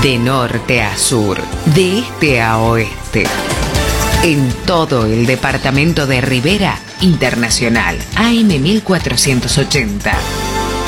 De norte a sur, de este a oeste. En todo el departamento de Rivera Internacional, AM 1480.